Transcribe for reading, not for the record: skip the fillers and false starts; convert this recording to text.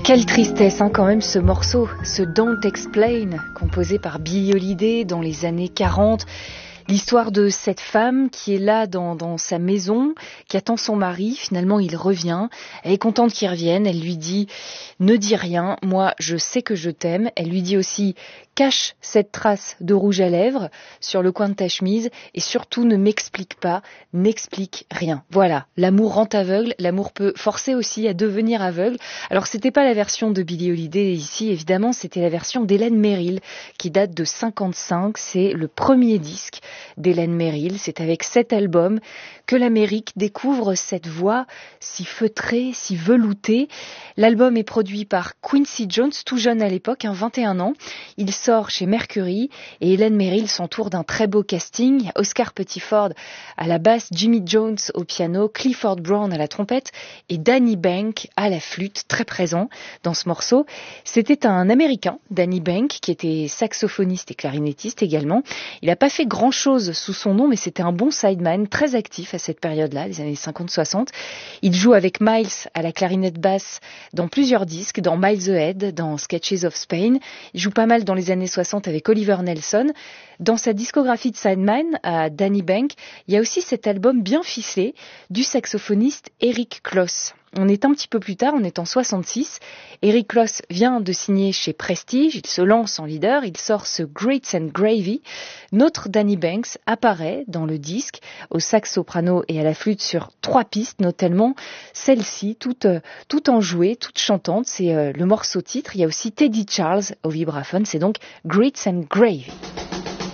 Quelle tristesse quand même ce morceau, ce Don't Explain, composé par Billie Holiday dans les années 40. L'histoire de cette femme qui est là dans sa maison, qui attend son mari, finalement il revient, elle est contente qu'il revienne, elle lui dit « Ne dis rien, moi je sais que je t'aime », elle lui dit aussi « Cache cette trace de rouge à lèvres sur le coin de ta chemise et surtout ne m'explique pas, n'explique rien ». Voilà, l'amour rend aveugle, l'amour peut forcer aussi à devenir aveugle. Alors c'était pas la version de Billie Holiday ici, évidemment, c'était la version d'Hélène Merrill qui date de 55, c'est le premier disque d'Hélène Merrill. C'est avec cet album que l'Amérique découvre cette voix si feutrée, si veloutée. L'album est produit par Quincy Jones, tout jeune à l'époque, 21 ans. Il sort chez Mercury et Hélène Merrill s'entoure d'un très beau casting. Il y a Oscar Pettiford à la basse, Jimmy Jones au piano, Clifford Brown à la trompette et Danny Bank à la flûte, très présent dans ce morceau. C'était un Américain, Danny Bank, qui était saxophoniste et clarinettiste également. Il n'a pas fait grand-chose sous son nom, mais c'était un bon sideman, très actif à cette période-là, les années 50-60. Il joue avec Miles à la clarinette basse dans plusieurs disques, dans Miles Ahead, dans Sketches of Spain. Il joue pas mal dans les années 60 avec Oliver Nelson. Dans sa discographie de sideman, à Danny Bank, il y a aussi cet album bien ficelé du saxophoniste Eric Kloss. On est un petit peu plus tard, on est en 66. Eric Kloss vient de signer chez Prestige, il se lance en leader, il sort ce Grits and Gravy. Notre Danny Banks apparaît dans le disque, au sax soprano et à la flûte sur 3 pistes, notamment celle-ci, toute enjouée, toute chantante, c'est le morceau titre. Il y a aussi Teddy Charles au vibraphone, c'est donc Grits and Gravy.